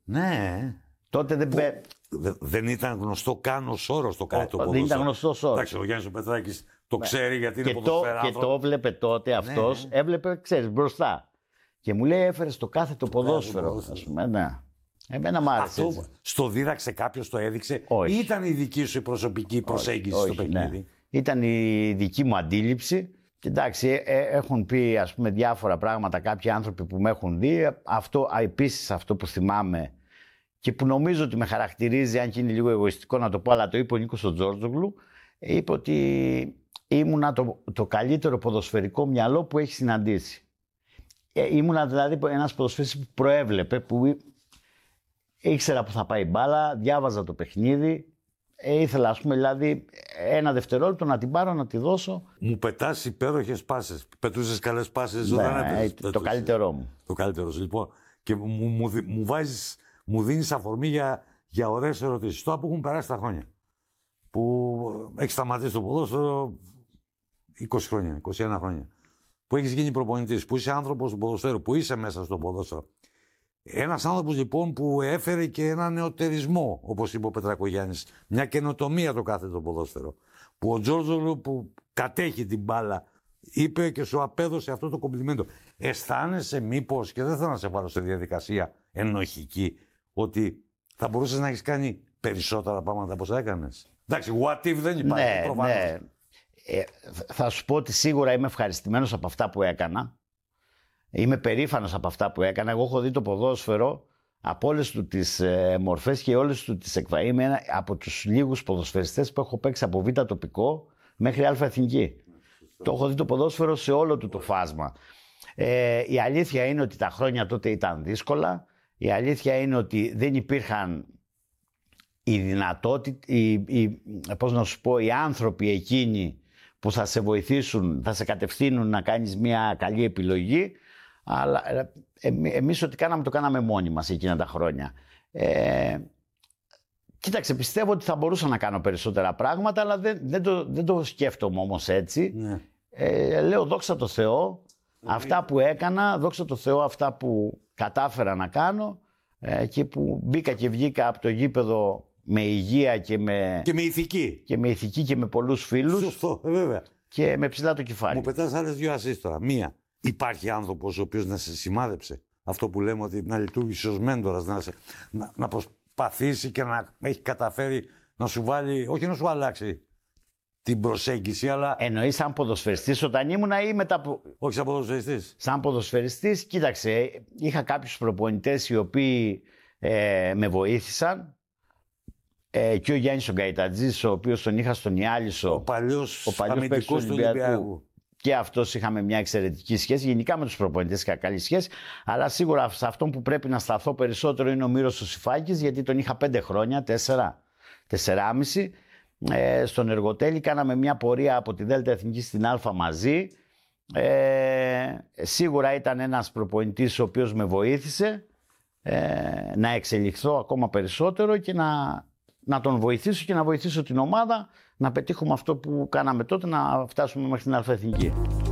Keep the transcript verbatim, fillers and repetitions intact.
Ναι. Τότε δεν, που, δε, δεν ήταν γνωστό καν ως όρος το κάτι το ποδόσφαιρο. Δεν ήταν γνωστό όρος. Εντάξει, ο Γιάννης ο Πετράκης το ναι. ξέρει γιατί είναι ποδοσφαιράδο. Και το έβλεπε τότε αυτός, ναι. έβλεπε, ξέρεις, μπροστά. Και μου λέει έφερε στο κάθετο ποδόσφαιρο. ποδόσφαιρο. Ας πούμε, ναι. Εμένα μ' άρεσε. Αυτό έτσι. Στο δίδαξε κάποιος, το έδειξε. Όχι. Ή ήταν η δική σου η προσωπική προσέγγιση όχι, στο όχι, παιχνίδι. Ναι. Ήταν η δική μου αντίληψη. Και εντάξει, ε, ε, έχουν πει ας πούμε διάφορα πράγματα κάποιοι άνθρωποι που με έχουν δει. Αυτό, επίσης αυτό που θυμάμαι και που νομίζω ότι με χαρακτηρίζει, αν και είναι λίγο εγωιστικό να το πω, αλλά το είπε ο Νίκος ο Τζόρτζογλου, είπε ότι ήμουνα το, το καλύτερο ποδοσφαιρικό μυαλό που έχει συναντήσει. Ε, ήμουνα δηλαδή ένας ποδοσφαιριστής που προέβλεπε, που ήξερα που θα πάει μπάλα, διάβαζα το παιχνίδι. Ε, ήθελα, ας πούμε, δηλαδή, ένα δευτερόλεπτο να την πάρω, να τη δώσω. Μου πετάς υπέροχες πάσες. Πετούσες καλές πάσες, ναι, δεν έπαιζες. Το, το καλύτερό μου. Το καλύτερο σου, λοιπόν. Και μου, μου, μου, βάζεις, μου δίνεις αφορμή για, για ωραίες ερωτήσεις. Τώρα που έχουν περάσει τα χρόνια. Που έχεις σταματήσει το ποδόσφαιρο είκοσι χρόνια, είκοσι ένα χρόνια. Που έχεις γίνει προπονητής, που είσαι άνθρωπος του ποδοσφαίρου, που είσαι μέσα στο ποδόσφαιρο. Ένας άνθρωπος λοιπόν που έφερε και ένα νεωτερισμό, όπως είπε ο Πετρακογιάννης, μια καινοτομία το κάθετο ποδόσφαιρο. Που ο Τζόρτζογλου που κατέχει την μπάλα είπε και σου απέδωσε αυτό το κομπλιμέντο. Αισθάνεσαι μήπως, και δεν θέλω να σε βάλω στη διαδικασία ενοχική, ότι θα μπορούσες να έχεις κάνει περισσότερα πράγματα από όσα έκανες? Εντάξει, what if δεν υπάρχει, ναι, προφανώς. Ναι. Ε, θα σου πω ότι σίγουρα είμαι ευχαριστημένος από αυτά που έκανα. Είμαι περήφανος από αυτά που έκανα. Εγώ έχω δει το ποδόσφαιρο από όλες του τις ε, μορφές και όλες του τις εκβαΐσεις. Είμαι ένα από τους λίγους ποδοσφαιριστές που έχω παίξει από β' τοπικό μέχρι α' εθνική. Το έχω δει το ποδόσφαιρο σε όλο του το φάσμα. Ε, η αλήθεια είναι ότι τα χρόνια τότε ήταν δύσκολα. Η αλήθεια είναι ότι δεν υπήρχαν οι δυνατότητες, οι, οι, πώς να σου πω, οι άνθρωποι εκείνοι που θα σε βοηθήσουν, θα σε κατευθύνουν να κάνεις μια καλή επιλογή. Αλλά ε, εμείς ό,τι κάναμε το κάναμε μόνοι μας εκείνα τα χρόνια. Ε, κοίταξε, πιστεύω ότι θα μπορούσα να κάνω περισσότερα πράγματα, αλλά δεν, δεν, το, δεν το σκέφτομαι όμως έτσι. Ναι. Ε, λέω δόξα τω Θεώ, ναι. Αυτά που έκανα, δόξα τω Θεώ αυτά που κατάφερα να κάνω ε, και που μπήκα και βγήκα από το γήπεδο με υγεία και με, και με ηθική. Και με ηθική και με πολλούς φίλους. Σωστό, βέβαια. Και με ψηλά το κεφάλι. Μου πετάς άλλες δύο ασίστ τώρα. Μία. Υπάρχει άνθρωπος ο οποίος να σε σημάδεψε. Αυτό που λέμε ότι να λειτουργήσει ως μέντορας, να, σε, να, να προσπαθήσει και να έχει καταφέρει να σου βάλει, όχι να σου αλλάξει την προσέγγιση, αλλά... Εννοείς σαν ποδοσφαιριστής όταν ήμουνα ή μετά που... Όχι σαν ποδοσφαιριστής. Σαν ποδοσφαιριστής, κοίταξε, είχα κάποιους προπονητές οι οποίοι ε, με βοήθησαν. Ε, και ο Γιάννης ο Γκαϊτατζής, ο οποίος τον είχα στον Ιάλισσο. Ο παλιός, ο παλιός αμυντικός του Ολυμπιακού. Και αυτός είχαμε μια εξαιρετική σχέση. Γενικά με τους προπονητές είχα καλή σχέση. Αλλά σίγουρα σε αυτόν που πρέπει να σταθώ περισσότερο είναι ο Μύρος ο Σιφάκης, γιατί τον είχα πέντε χρόνια, τέσσερα, τεσσεράμιση. Ε, στον Εργοτέλη κάναμε μια πορεία από τη Δέλτα Εθνική στην Α μαζί. Ε, σίγουρα ήταν ένας προπονητής ο οποίος με βοήθησε ε, να εξελιχθώ ακόμα περισσότερο και να, να τον βοηθήσω και να βοηθήσω την ομάδα να πετύχουμε αυτό που κάναμε τότε, να φτάσουμε μέχρι την Α' Εθνική.